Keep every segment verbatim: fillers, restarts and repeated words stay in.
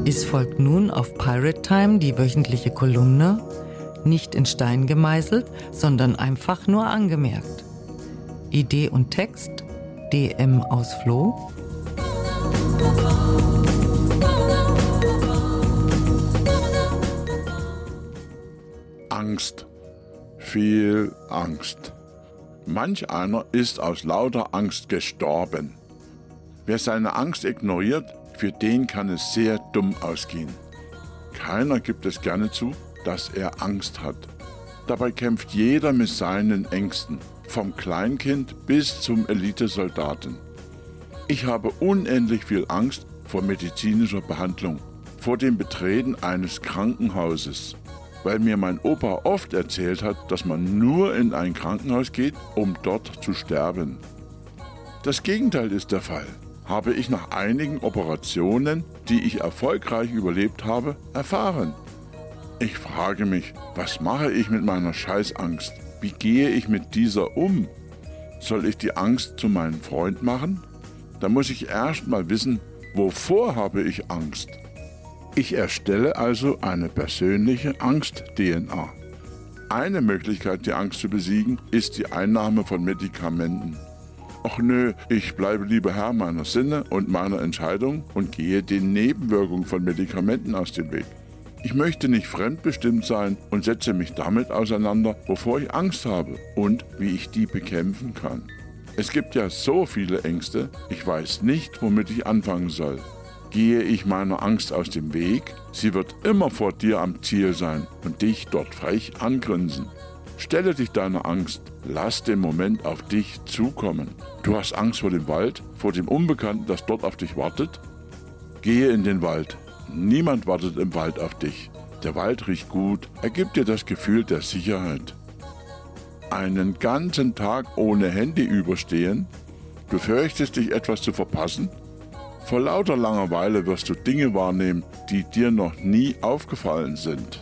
Es folgt nun auf Pirate Time die wöchentliche Kolumne, nicht in Stein gemeißelt, sondern einfach nur angemerkt. Idee und Text D M aus Floh. Angst. Viel Angst. Manch einer ist aus lauter Angst gestorben. Wer seine Angst ignoriert, für den kann es sehr dumm ausgehen. Keiner gibt es gerne zu, dass er Angst hat. Dabei kämpft jeder mit seinen Ängsten, vom Kleinkind bis zum Elitesoldaten. Ich habe unendlich viel Angst vor medizinischer Behandlung, vor dem Betreten eines Krankenhauses, weil mir mein Opa oft erzählt hat, dass man nur in ein Krankenhaus geht, um dort zu sterben. Das Gegenteil ist der Fall, habe ich nach einigen Operationen, die ich erfolgreich überlebt habe, erfahren. Ich frage mich, was mache ich mit meiner Scheißangst? Wie gehe ich mit dieser um? Soll ich die Angst zu meinem Freund machen? Da muss ich erst mal wissen, wovor habe ich Angst? Ich erstelle also eine persönliche Angst-D N A. Eine Möglichkeit, die Angst zu besiegen, ist die Einnahme von Medikamenten. Ach nö, ich bleibe lieber Herr meiner Sinne und meiner Entscheidung und gehe den Nebenwirkungen von Medikamenten aus dem Weg. Ich möchte nicht fremdbestimmt sein und setze mich damit auseinander, wovor ich Angst habe und wie ich die bekämpfen kann. Es gibt ja so viele Ängste, ich weiß nicht, womit ich anfangen soll. Gehe ich meiner Angst aus dem Weg? Sie wird immer vor dir am Ziel sein und dich dort frech angrinsen. Stelle dich deiner Angst, lass den Moment auf dich zukommen. Du hast Angst vor dem Wald, vor dem Unbekannten, das dort auf dich wartet? Gehe in den Wald. Niemand wartet im Wald auf dich. Der Wald riecht gut, er gibt dir das Gefühl der Sicherheit. Einen ganzen Tag ohne Handy überstehen? Du fürchtest dich, etwas zu verpassen? Vor lauter Langeweile wirst du Dinge wahrnehmen, die dir noch nie aufgefallen sind.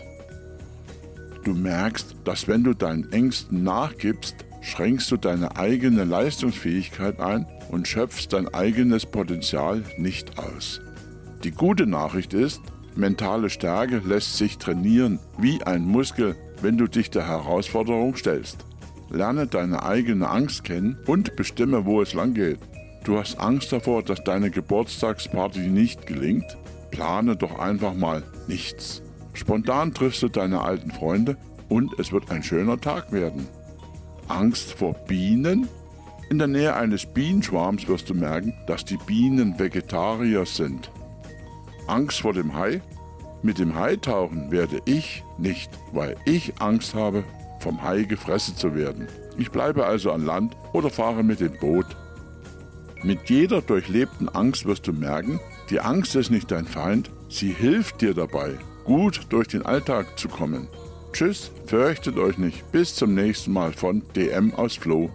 Du merkst, dass wenn du deinen Ängsten nachgibst, schränkst du deine eigene Leistungsfähigkeit ein und schöpfst dein eigenes Potenzial nicht aus. Die gute Nachricht ist, mentale Stärke lässt sich trainieren, wie ein Muskel, wenn du dich der Herausforderung stellst. Lerne deine eigene Angst kennen und bestimme, wo es lang geht. Du hast Angst davor, dass deine Geburtstagsparty nicht gelingt? Plane doch einfach mal nichts. Spontan triffst du deine alten Freunde und es wird ein schöner Tag werden. Angst vor Bienen? In der Nähe eines Bienenschwarms wirst du merken, dass die Bienen Vegetarier sind. Angst vor dem Hai? Mit dem Hai tauchen werde ich nicht, weil ich Angst habe, vom Hai gefressen zu werden. Ich bleibe also an Land oder fahre mit dem Boot. Mit jeder durchlebten Angst wirst du merken, die Angst ist nicht dein Feind, sie hilft dir dabei, gut durch den Alltag zu kommen. Tschüss, fürchtet euch nicht, bis zum nächsten Mal von D M aus Floh.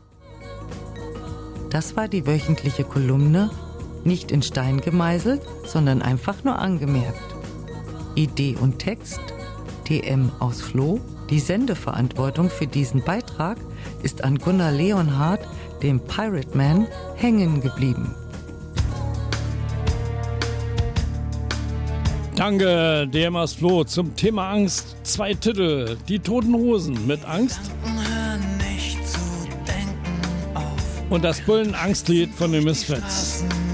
Das war die wöchentliche Kolumne, nicht in Stein gemeißelt, sondern einfach nur angemerkt. Idee und Text D M aus Floh. Die Sendeverantwortung für diesen Beitrag ist an Gunnar Leonhardt, dem Pirate Man, hängen geblieben. Danke, D M aus Floh. Zum Thema Angst zwei Titel. Die Toten Hosen mit Angst und das Bullen-Angstlied von den Misfits.